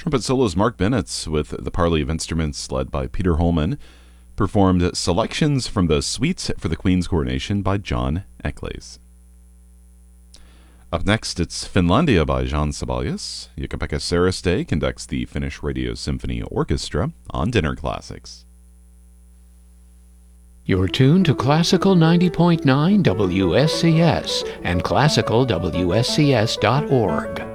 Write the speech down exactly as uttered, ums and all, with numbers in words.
Trumpet solos Mark Bennett with the parley of instruments led by Peter Holman performed selections from the Suite for the Queen's Coronation by John Eccles. Up next, it's Finlandia by Jean Sibelius. Jukka-Pekka Sariste conducts the Finnish Radio Symphony Orchestra on Dinner Classics. You're tuned to Classical ninety point nine W S C S and classical W S C S dot org.